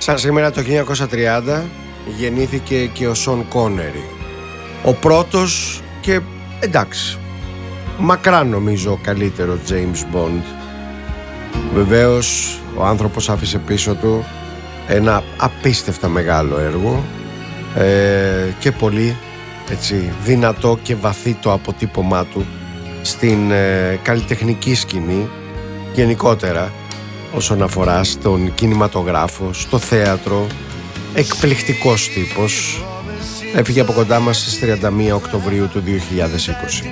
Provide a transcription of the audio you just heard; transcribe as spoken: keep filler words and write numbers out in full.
Σαν σήμερα το χίλια εννιακόσια τριάντα γεννήθηκε και ο Σον Κόνερι. Ο πρώτος και εντάξει, μακράν νομίζω ο καλύτερο James Bond. Βεβαίως ο άνθρωπος άφησε πίσω του ένα απίστευτα μεγάλο έργο ε, και πολύ έτσι, δυνατό και βαθύ το αποτύπωμά του στην ε, καλλιτεχνική σκηνή γενικότερα όσον αφορά στον κινηματογράφο, στο θέατρο. Εκπληκτικός τύπος. Έφυγε από κοντά μας στις τριάντα μία Οκτωβρίου του δύο χιλιάδες είκοσι.